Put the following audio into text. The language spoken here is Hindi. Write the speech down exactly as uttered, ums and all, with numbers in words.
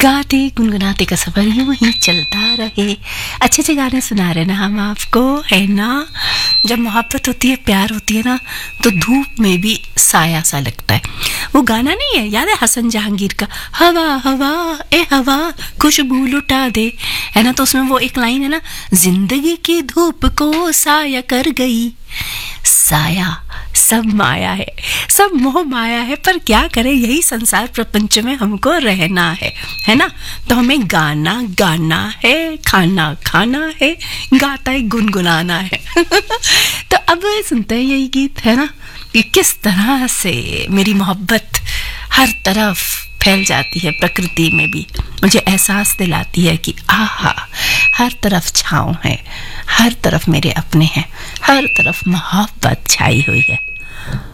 गाते गुनगुनाते का सफर यूं ही चलता रहे। अच्छे अच्छे गाने सुना रहे ना हम आपको, है ना। जब मोहब्बत होती है, प्यार होती है ना, तो धूप में भी साया सा लगता है। वो गाना नहीं है, याद है हसन जहांगीर का, हवा हवा ए हवा खुशबू लुटा दे, है ना। तो उसमें वो एक लाइन है ना, जिंदगी की धूप को साया कर गई। साया सब माया है, सब मोह माया है, पर क्या करें, यही संसार प्रपंच में हमको रहना है, है ना। तो हमें गाना गाना है, खाना खाना है, गाता है गुनगुनाना है। तो अब सुनते हैं यही गीत, है ना, कि किस तरह से मेरी मोहब्बत हर तरफ फैल जाती है, प्रकृति में भी मुझे एहसास दिलाती है कि आहा, हर तरफ छाँव है, हर तरफ मेरे अपने हैं, हर तरफ मोहब्बत छाई हुई है।